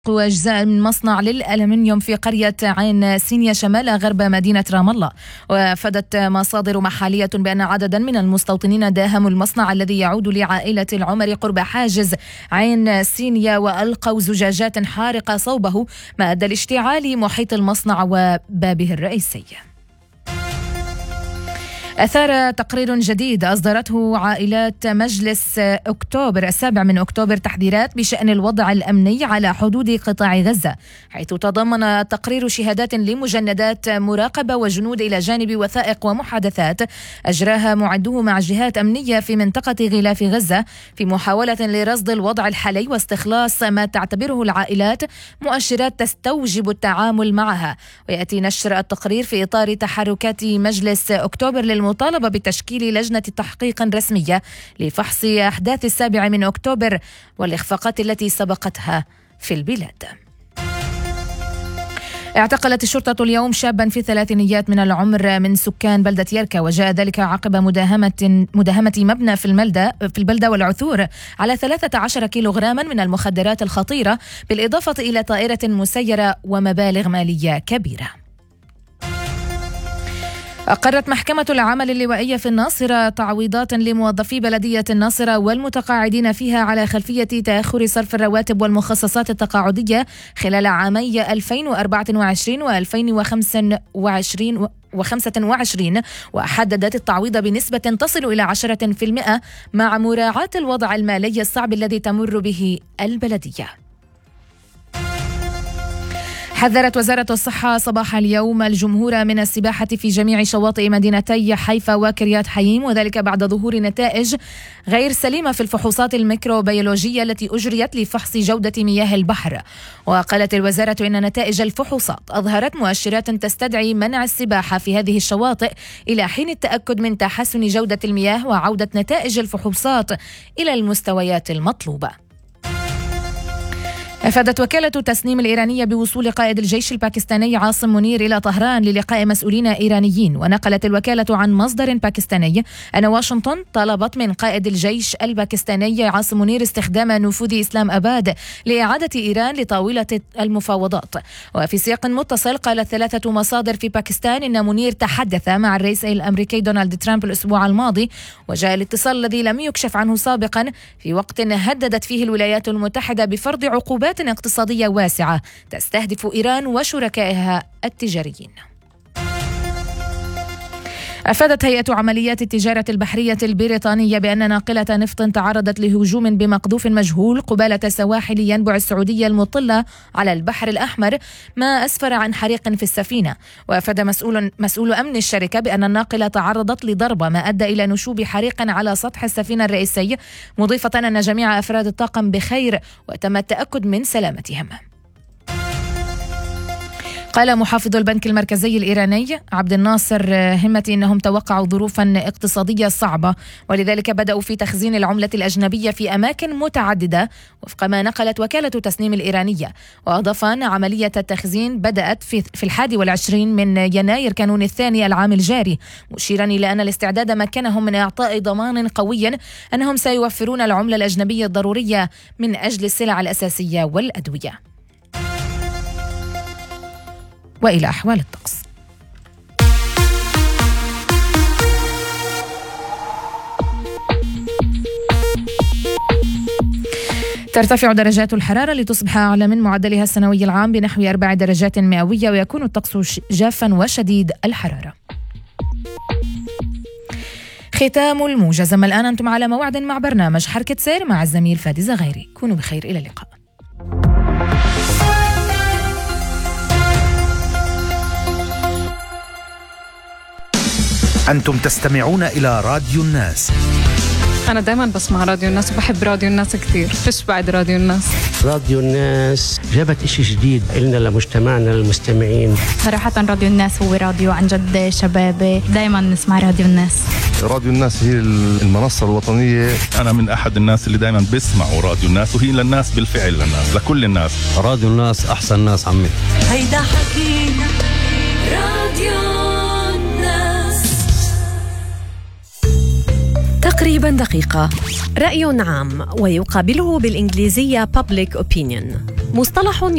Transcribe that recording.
وأجزاء من مصنع للألمنيوم في قرية عين سينيا شمال غرب مدينة رام الله. وافادت مصادر محلية بأن عددا من المستوطنين داهموا المصنع الذي يعود لعائلة العمر قرب حاجز عين سينيا وألقوا زجاجات حارقة صوبه، ما أدى لاشتعال محيط المصنع وبابه الرئيسي. أثار تقرير جديد أصدرته عائلات مجلس أكتوبر 7 أكتوبر تحذيرات بشأن الوضع الأمني على حدود قطاع غزة، حيث تضمن التقرير شهادات لمجندات مراقبة وجنود إلى جانب وثائق ومحادثات أجراها معدوه مع جهات أمنية في منطقة غلاف غزة في محاولة لرصد الوضع الحالي واستخلاص ما تعتبره العائلات مؤشرات تستوجب التعامل معها. ويأتي نشر التقرير في إطار تحركات مجلس أكتوبر للمطالبة بتشكيل لجنة تحقيق رسمية لفحص أحداث 7 أكتوبر والإخفاقات التي سبقتها في البلاد. اعتقلت الشرطة اليوم شابا في 30 من العمر من سكان بلدة يركا، وجاء ذلك عقب مداهمة مبنى في البلدة والعثور على 13 كيلوغراما من المخدرات الخطيرة، بالإضافة إلى طائرة مسيرة ومبالغ مالية كبيرة. أقرت محكمة العمل اللوائية في الناصرة تعويضات لموظفي بلدية الناصرة والمتقاعدين فيها على خلفية تأخر صرف الرواتب والمخصصات التقاعدية خلال عامي 2024 و2025، وحددت التعويض بنسبة تصل إلى 10% مع مراعاة الوضع المالي الصعب الذي تمر به البلدية. حذرت وزارة الصحة صباح اليوم الجمهور من السباحة في جميع شواطئ مدينتي حيفا وكريات حييم، وذلك بعد ظهور نتائج غير سليمة في الفحوصات الميكروبيولوجية التي أجريت لفحص جودة مياه البحر. وقالت الوزارة إن نتائج الفحوصات أظهرت مؤشرات تستدعي منع السباحة في هذه الشواطئ إلى حين التأكد من تحسن جودة المياه وعودة نتائج الفحوصات إلى المستويات المطلوبة. أفادت وكالة تسنيم الإيرانية بوصول قائد الجيش الباكستاني عاصم منير إلى طهران للقاء مسؤولين إيرانيين. ونقلت الوكالة عن مصدر باكستاني أن واشنطن طلبت من قائد الجيش الباكستاني عاصم منير استخدام نفوذ إسلام أباد لإعادة إيران لطاولة المفاوضات. وفي سياق متصل قالت 3 مصادر في باكستان إن منير تحدث مع الرئيس الأمريكي دونالد ترامب الأسبوع الماضي، وجاء الاتصال الذي لم يكشف عنه سابقا في وقت هددت فيه الولايات المتحدة بفرض عقوبات اقتصادية واسعة تستهدف إيران وشركائها التجاريين. أفادت هيئة عمليات التجارة البحرية البريطانية بأن ناقلة نفط تعرضت لهجوم بمقذوف مجهول قبالة سواحل ينبع السعودية المطلة على البحر الأحمر، ما أسفر عن حريق في السفينة. وأفاد مسؤول أمن الشركة بأن الناقلة تعرضت لضربة ما أدى إلى نشوب حريق على سطح السفينة الرئيسي، مضيفة أن جميع أفراد الطاقم بخير وتم التأكد من سلامتهم. قال محافظ البنك المركزي الإيراني عبد الناصر همتي إنهم توقعوا ظروفا اقتصادية صعبة، ولذلك بدأوا في تخزين العملة الأجنبية في أماكن متعددة وفق ما نقلت وكالة تسنيم الإيرانية. وأضاف أن عملية التخزين بدأت في 21 من يناير كانون الثاني العام الجاري، مشيرا إلى أن الاستعداد مكنهم من إعطاء ضمان قوي أنهم سيوفرون العملة الأجنبية الضرورية من أجل السلع الأساسية والأدوية. وإلى أحوال الطقس. ترتفع درجات الحرارة لتصبح أعلى من معدلها السنوي العام بنحو 4 درجات مئوية، ويكون الطقس جافا وشديد الحرارة. ختام الموجز. أما الآن أنتم على موعد مع برنامج حركة سير مع الزميل فادي زغيري. كونوا بخير، إلى اللقاء. أنتم تستمعون إلى راديو الناس. أنا دائما بسمع راديو الناس وبحب راديو الناس كثير. فيش بعد راديو الناس. راديو الناس جابت إشي جديد إلنا لمجتمعنا للمستمعين. صراحة راديو الناس هو راديو عن جد شبابي، دائما نسمع راديو الناس. راديو الناس هي المنصة الوطنية. أنا من أحد الناس اللي دائما بيسمعوا راديو الناس، وهي للناس بالفعل، للناس لكل الناس. راديو الناس أحسن ناس عمي. هيدا حكينا راديو. تقريبا دقيقة. رأي عام ويقابله بالإنجليزية public opinion. مصطلح